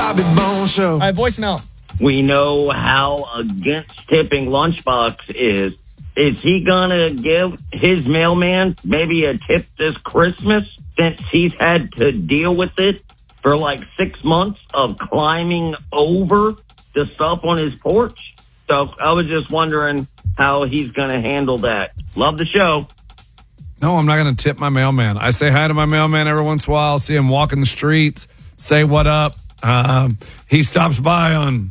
Bobby Bone Show. All right, voicemail. We know how against tipping Lunchbox is. Is he going to give his mailman maybe a tip this Christmas since he's had to deal with it for like 6 months of climbing over the stuff on his porch? So I was just wondering how he's going to handle that. Love the show. No, I'm not going to tip my mailman. I say hi to my mailman every once in a while, see him walking the streets, say what up. He stops by on...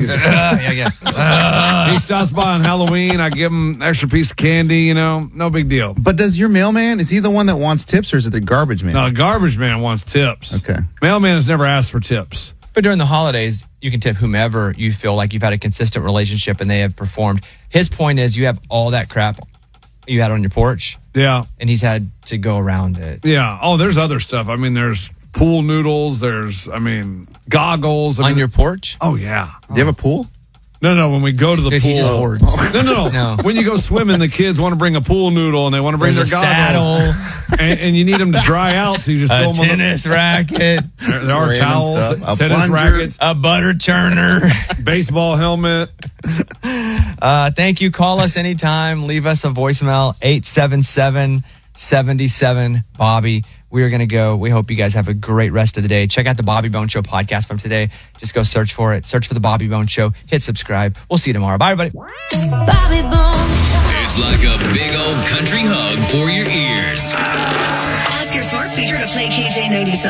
he stops by on Halloween. I give him an extra piece of candy, no big deal. But does your mailman, is he the one that wants tips or is it the garbage man? No, garbage man wants tips. Okay. Mailman has never asked for tips. But during the holidays, you can tip whomever you feel like you've had a consistent relationship and they have performed. His point is you have all that crap you had on your porch. Yeah. And he's had to go around it. Yeah. Oh, there's other stuff. I mean, there's pool noodles. There's, goggles. On your porch? Oh, yeah. Do you have a pool? No. When we go to the pool. He just hoards. No. When you go swimming, the kids want to bring a pool noodle and they want to bring their goggles. and you need them to dry out, so you just throw them on tennis racket. There are towels, stuff. tennis rackets, a butter churner, baseball helmet. Thank you. Call us anytime. Leave us a voicemail, 877-77-Bobby. We are going to go. We hope you guys have a great rest of the day. Check out the Bobby Bone Show podcast from today. Just go search for it. Search for the Bobby Bone Show. Hit subscribe. We'll see you tomorrow. Bye, everybody. Bobby Bone. It's like a big old country hug for your ears. Ask your smart speaker to play KJ97.